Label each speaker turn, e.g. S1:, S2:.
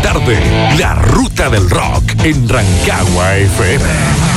S1: tarde, La Ruta del Rock en Rancagua FM.